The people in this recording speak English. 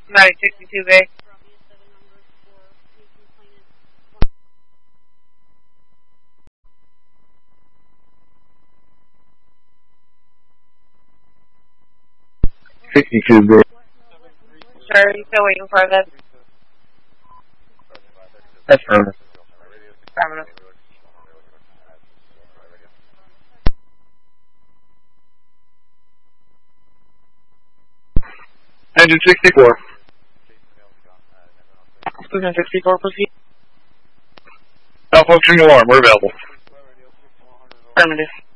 962 Bay. $62 Bay. Sure, you still waiting for this? That's fine. Affirmative. Engine 64. Engine 64, proceed. Malfunctioning alarm, we're available. Affirmative.